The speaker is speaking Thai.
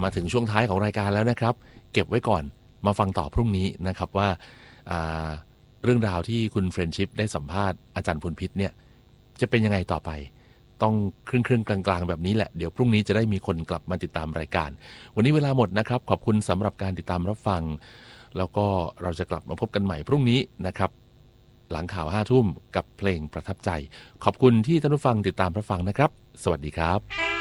มาถึงช่วงท้ายของรายการแล้วนะครับเก็บไว้ก่อนมาฟังต่อพรุ่งนี้นะครับว่าเรื่องราวที่คุณเฟรนชิพได้สัมภาษณ์อาจารย์พลพิษเนี่ยจะเป็นยังไงต่อไปต้องครึ่งกลางๆแบบนี้แหละเดี๋ยวพรุ่งนี้จะได้มีคนกลับมาติดตามรายการวันนี้เวลาหมดนะครับขอบคุณสำหรับการติดตามรับฟังแล้วก็เราจะกลับมาพบกันใหม่พรุ่งนี้นะครับหลังข่าว 5 ทุ่มกับเพลงประทับใจขอบคุณที่ท่านผู้ฟังติดตามรับฟังนะครับสวัสดีครับ